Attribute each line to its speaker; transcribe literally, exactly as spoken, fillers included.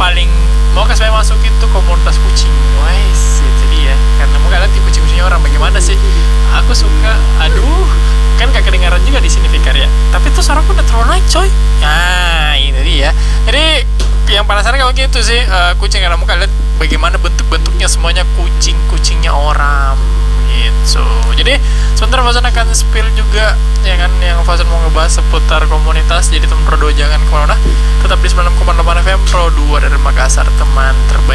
Speaker 1: paling mau kasih saya masuk itu komunitas kucing. Wes, itu dia. Karena mau lihat tipe kucing-kucingnya orang bagaimana sih. Aku suka, aduh, kan gak kedengaran juga di sini Fikar ya. Tapi tuh suaraku udah terlalu naik coy. Nah, ini dia. Jadi yang penasaran kalau gitu sih uh, kucing, karena mau lihat bagaimana bentuk-bentuknya semuanya kucing-kucingnya orang gitu. Jadi sebentar Fauzan akan spill juga ya kan, yang Fauzan mau ngebahas seputar komunitas. Jadi teman Pro dua jangan kemana-mana, tetap di sembilan puluh enam koma delapan F M Pro dua dari Makassar, teman terbaik.